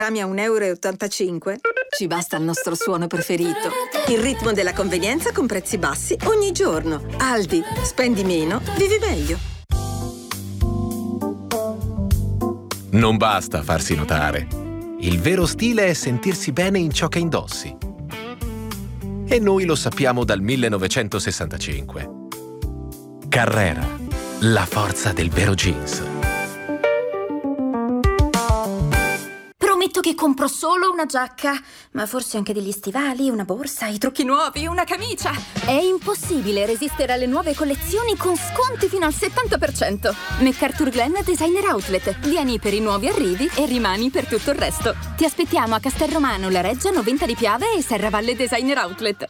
a 1,85 euro, ci basta il nostro suono preferito. Il ritmo della convenienza con prezzi bassi ogni giorno. Aldi, spendi meno, vivi meglio. Non basta farsi notare. Il vero stile è sentirsi bene in ciò che indossi. E noi lo sappiamo dal 1965. Carrera, la forza del vero jeans. Prometto che compro solo una giacca, ma forse anche degli stivali, una borsa, i trucchi nuovi, una camicia. È impossibile resistere alle nuove collezioni con sconti fino al 70%. MacArthur Glen Designer Outlet. Vieni per i nuovi arrivi e rimani per tutto il resto. Ti aspettiamo a Castelromano, La Reggia, Noventa di Piave e Serravalle Designer Outlet.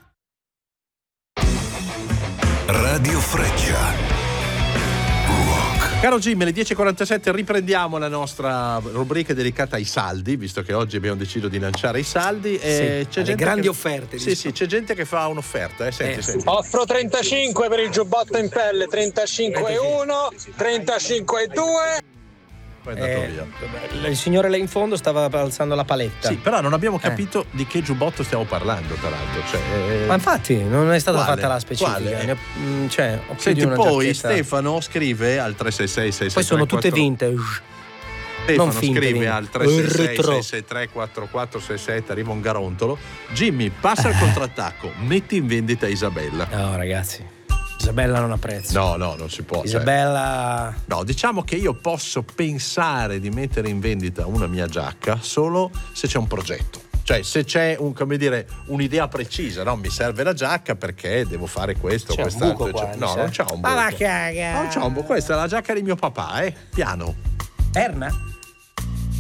Radio Freccia. Caro Jim, alle 10.47 riprendiamo la nostra rubrica dedicata ai saldi, visto che oggi abbiamo deciso di lanciare i saldi. E c'è gente grandi che... offerte. Sì, c'è gente che fa un'offerta. Senti. Offro 35 per il giubbotto in pelle, 35,1, 35,2. Poi è andato via. Il signore là in fondo stava alzando la paletta. Sì, però non abbiamo capito di che giubbotto stiamo parlando, peraltro. Ma infatti non è stata Quale? fatta la specifica. Quale? Ho Senti, una poi giacchetta. Stefano scrive al 366 Poi sono tutte vintage. Stefano non finte, scrive vintage. al 366 663 4467, arriva un garontolo. Jimmy, passa al contrattacco, metti in vendita Isabella. No, ragazzi, Isabella non ha prezzo. No, non si può. Isabella. No, diciamo che io posso pensare di mettere in vendita una mia giacca solo se c'è un progetto. Cioè, se c'è un'idea precisa, no? Mi serve la giacca perché devo fare questo, c'è quest'altro. un buco qua, no, non c'è un buco. Ma la caga. Non c'è un buco. Questa è la giacca di mio papà, piano. Erna?